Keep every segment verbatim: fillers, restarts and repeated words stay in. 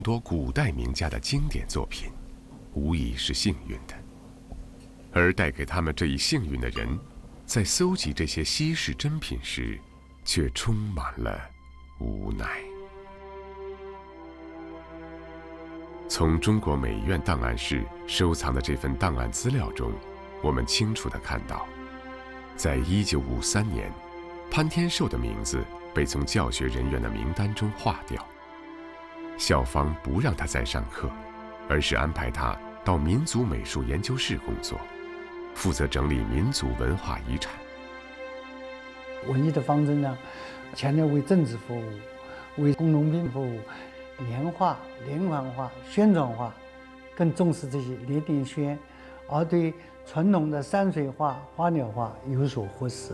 多古代名家的经典作品，无疑是幸运的。而带给他们这一幸运的人，在搜集这些稀世珍品时，却充满了无奈。从中国美院档案室收藏的这份档案资料中，我们清楚地看到，在一九五三年，潘天寿的名字被从教学人员的名单中划掉。校方不让他再上课，而是安排他到民族美术研究室工作，负责整理民族文化遗产。 文艺的方针呢，强调为政治服务，为工农兵服务，年画、连环画、宣传画，更重视这些连点宣，而对传统的山水画、花鸟画有所忽视。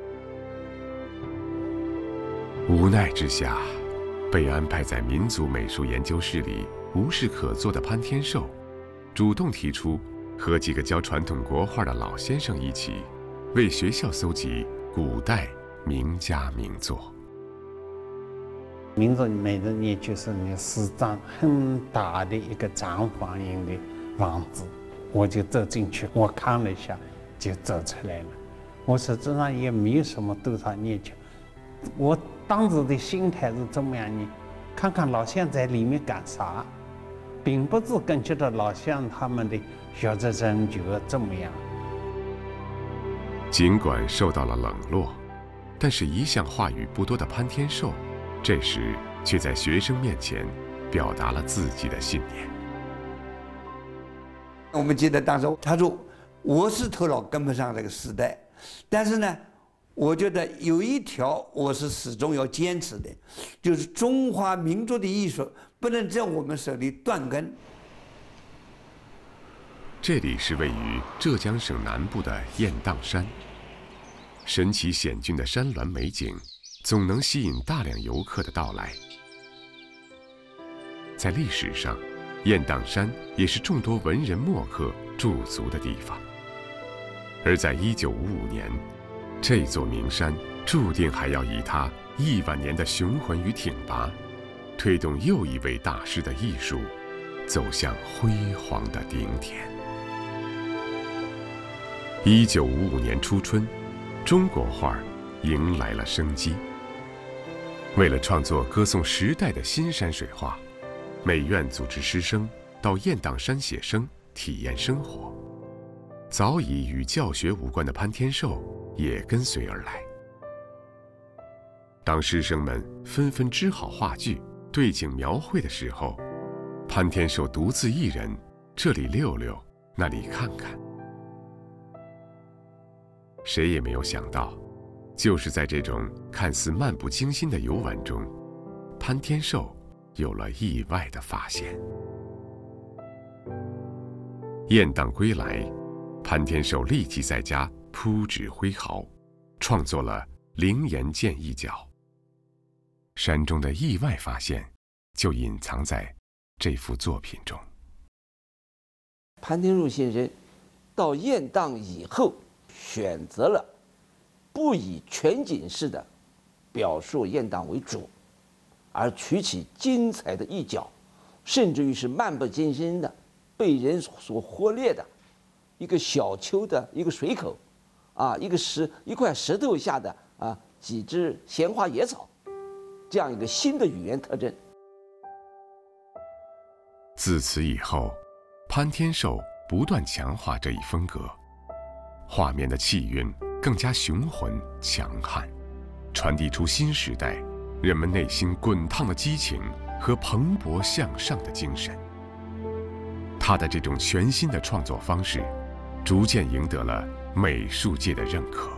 无奈之下，被安排在民族美术研究室里无事可做的潘天寿，主动提出和几个教传统国画的老先生一起，为学校搜集古代名家名作。 民族美的呢，就是那四张很大的一个长方形的房子，我就走进去，我看了一下，就走出来了。我实际上也没有什么多少研究，我当时的心态是怎么样呢？看看老乡在里面干啥，并不是根据着老乡他们的学者研究怎么样。 尽管受到了冷落，但是一向话语不多的潘天寿，这时却在学生面前表达了自己的信念。 我们记得当时他说：“我是头脑跟不上这个时代，但是呢，我觉得有一条我是始终要坚持的，就是中华民族的艺术不能在我们手里断根。” 这里是位于浙江省南部的雁荡山，神奇险峻的山峦美景，总能吸引大量游客的到来。在历史上，雁荡山也是众多文人墨客驻足的地方。而在一九五五年，这座名山注定还要以它亿万年的雄浑与挺拔，推动又一位大师的艺术走向辉煌的顶点。一九五五年初春，中国画迎来了生机。为了创作歌颂时代的新山水画，美院组织师生到雁荡山写生，体验生活。早已与教学无关的潘天寿也跟随而来。当师生们纷纷织好画具，对景描绘的时候，潘天寿独自一人，这里溜溜，那里看看。谁也没有想到，就是在这种看似漫不经心的游玩中，潘天寿有了意外的发现。雁荡归来，潘天寿立即在家铺纸挥毫，创作了《灵岩涧一角》。山中的意外发现，就隐藏在这幅作品中。 潘天寿先生到雁荡以后，选择了不以全景式的表述雁荡为主，而取其精彩的一角，甚至于是漫不经心的被人所忽略的一个小丘的一个水口，啊，一个石一块石头下的啊几只闲花野草，这样一个新的语言特征。 自此以后，潘天寿不断强化这一风格，画面的气韵更加雄浑强悍，传递出新时代人们内心滚烫的激情和蓬勃向上的精神。他的这种全新的创作方式，逐渐赢得了美术界的认可。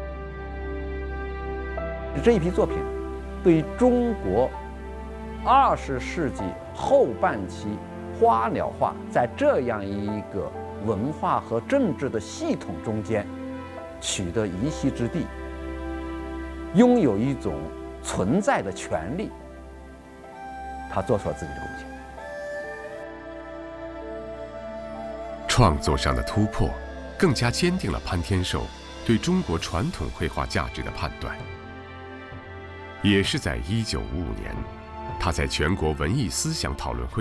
这一批作品对于中国二十世纪后半期花鸟画在这样一个文化和政治的系统中间取得一席之地，拥有一种存在的权利，他做出了自己的贡献。 创作上的突破，更加坚定了潘天寿对中国传统绘画价值的判断。也是在一九五五年， 他在全国文艺思想讨论会